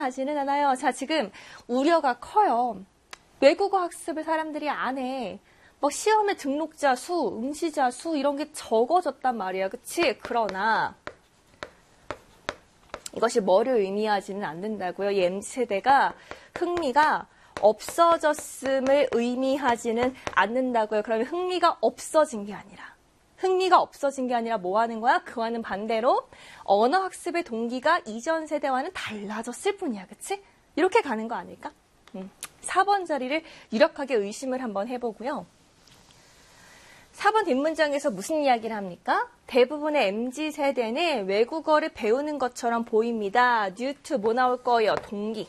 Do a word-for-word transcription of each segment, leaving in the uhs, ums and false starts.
하지는 않아요. 자, 지금 우려가 커요. 외국어 학습을 사람들이 안 해. 막 시험에 등록자 수, 응시자 수 이런 게 적어졌단 말이야. 그치? 그러나 이것이 뭐를 의미하지는 않는다고요. 이 엠지 세대가 흥미가 없어졌음을 의미하지는 않는다고요. 그러면 흥미가 없어진 게 아니라 흥미가 없어진 게 아니라 뭐 하는 거야? 그와는 반대로 언어 학습의 동기가 이전 세대와는 달라졌을 뿐이야. 그치? 이렇게 가는 거 아닐까? 음. 사 번 자리를 유력하게 의심을 한번 해보고요. 사 번 뒷문장에서 무슨 이야기를 합니까? 대부분의 엠지 세대는 외국어를 배우는 것처럼 보입니다. due to 뭐 나올 거예요? 동기.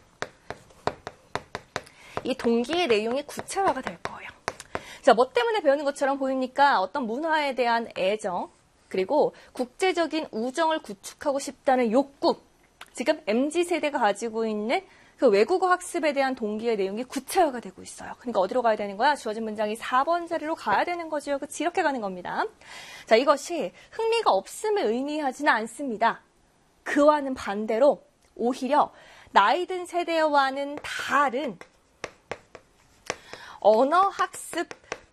이 동기의 내용이 구체화가 될 거예요. 자, 뭐 때문에 배우는 것처럼 보입니까? 어떤 문화에 대한 애정, 그리고 국제적인 우정을 구축하고 싶다는 욕구. 지금 엠지 세대가 가지고 있는 그 외국어 학습에 대한 동기의 내용이 구체화가 되고 있어요. 그러니까 어디로 가야 되는 거야? 주어진 문장이 사 번 자리로 가야 되는 거죠. 그치? 이렇게 가는 겁니다. 자, 이것이 흥미가 없음을 의미하지는 않습니다. 그와는 반대로 오히려 나이 든 세대와는 다른 언어 학습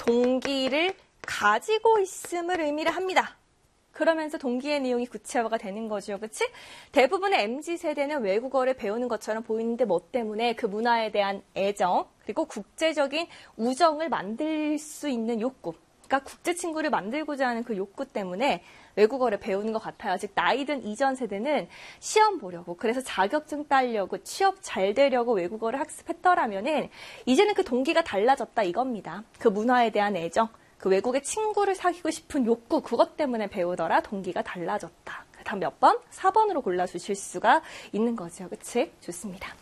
동기를 가지고 있음을 의미를 합니다. 그러면서 동기의 내용이 구체화가 되는 거죠. 그치? 대부분의 엠지 세대는 외국어를 배우는 것처럼 보이는데 뭐 때문에? 그 문화에 대한 애정, 그리고 국제적인 우정을 만들 수 있는 욕구. 그러니까 국제 친구를 만들고자 하는 그 욕구 때문에 외국어를 배우는 것 같아요. 즉 나이 든 이전 세대는 시험 보려고, 그래서 자격증 따려고, 취업 잘 되려고 외국어를 학습했더라면은 이제는 그 동기가 달라졌다 이겁니다. 그 문화에 대한 애정, 그 외국의 친구를 사귀고 싶은 욕구, 그것 때문에 배우더라. 동기가 달라졌다. 다음 몇 번? 사 번으로 골라주실 수가 있는 거죠. 그치? 좋습니다.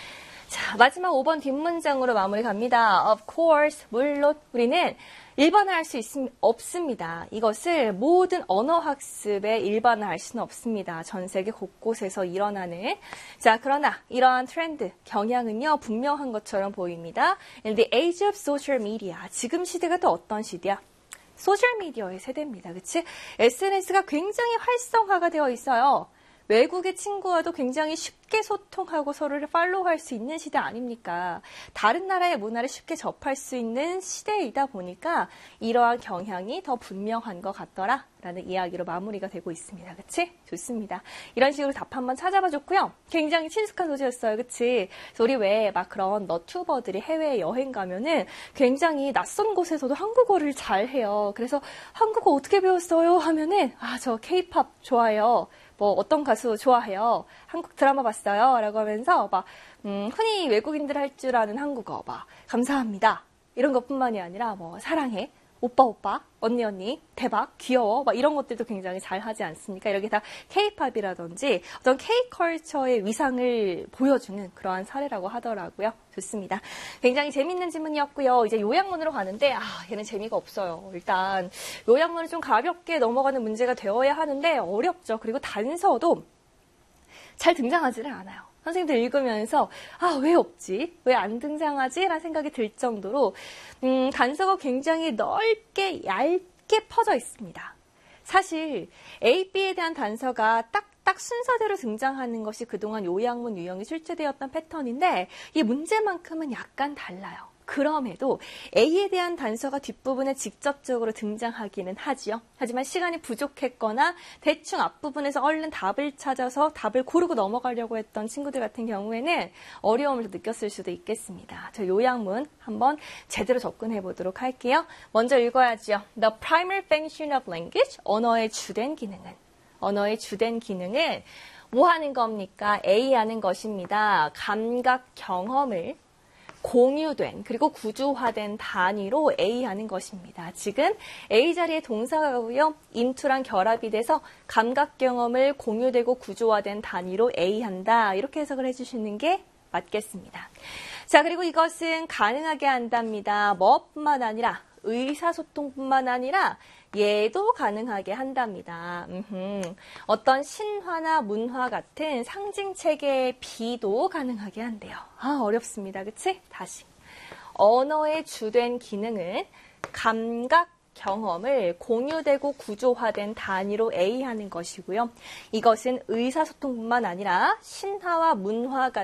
자, 마지막 오 번 뒷문장으로 마무리 갑니다. Of course, 물론 우리는 일반화할 수 있, 없습니다. 이것을 모든 언어 학습에 일반화할 수는 없습니다. 전 세계 곳곳에서 일어나는. 자, 그러나 이러한 트렌드, 경향은요, 분명한 것처럼 보입니다. In the age of social media. 지금 시대가 또 어떤 시대야? 소셜미디어의 세대입니다. 그치? 에스엔에스가 굉장히 활성화가 되어 있어요. 외국의 친구와도 굉장히 쉽게 소통하고 서로를 팔로우할 수 있는 시대 아닙니까? 다른 나라의 문화를 쉽게 접할 수 있는 시대이다 보니까 이러한 경향이 더 분명한 것 같더라 라는 이야기로 마무리가 되고 있습니다. 그치? 좋습니다. 이런 식으로 답 한번 찾아봐 줬고요. 굉장히 친숙한 소재였어요. 그치? 그래서 우리 왜 막 그런 너튜버들이 해외에 여행 가면은 굉장히 낯선 곳에서도 한국어를 잘 해요. 그래서 한국어 어떻게 배웠어요? 하면은 아, 저 케이팝 좋아해요. 뭐 어떤 가수 좋아해요. 한국 드라마 봤어요. 라고 하면서 막 음, 흔히 외국인들 할 줄 아는 한국어 막 감사합니다. 이런 것뿐만이 아니라 뭐 사랑해. 오빠 오빠, 언니 언니, 대박, 귀여워 막 이런 것들도 굉장히 잘 하지 않습니까? 이렇게 다 케이팝이라든지 어떤 K컬처의 위상을 보여주는 그러한 사례라고 하더라고요. 좋습니다. 굉장히 재밌는 질문이었고요. 이제 요약문으로 가는데 아 얘는 재미가 없어요. 일단 요약문을 좀 가볍게 넘어가는 문제가 되어야 하는데 어렵죠. 그리고 단서도 잘 등장하지를 않아요. 선생님들 읽으면서 아, 왜 없지? 왜 안 등장하지? 라는 생각이 들 정도로 음, 단서가 굉장히 넓게 얇게 퍼져 있습니다. 사실 A, B에 대한 단서가 딱딱 순서대로 등장하는 것이 그동안 요약문 유형이 출제되었던 패턴인데 이 문제만큼은 약간 달라요. 그럼에도 A에 대한 단서가 뒷부분에 직접적으로 등장하기는 하지요. 하지만 시간이 부족했거나 대충 앞부분에서 얼른 답을 찾아서 답을 고르고 넘어가려고 했던 친구들 같은 경우에는 어려움을 느꼈을 수도 있겠습니다. 저 요약문 한번 제대로 접근해 보도록 할게요. 먼저 읽어야죠. The primary function of language, 언어의 주된 기능은 언어의 주된 기능은 뭐 하는 겁니까? A 하는 것입니다. 감각 경험을 공유된 그리고 구조화된 단위로 A 하는 것입니다. 지금 A 자리에 동사가 가고요. into랑 결합이 돼서 감각 경험을 공유되고 구조화된 단위로 A 한다. 이렇게 해석을 해주시는 게 맞겠습니다. 자, 그리고 이것은 가능하게 한답니다. 뭐뿐만 아니라 의사소통뿐만 아니라 얘도 가능하게 한답니다. 음흠. 어떤 신화나 문화 같은 상징체계의 비도 가능하게 한대요. 아, 어렵습니다. 그치? 다시. 언어의 주된 기능은 감각 경험을 공유되고 구조화된 단위로 A 하는 것이고요. 이것은 의사소통뿐만 아니라 신화와 문화 같은